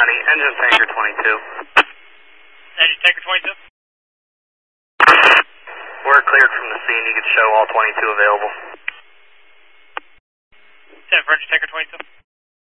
Engine Tanker 22. Engine Tanker 22? We're cleared from the scene. You can show all 22 available. 10 for Engine Tanker 22.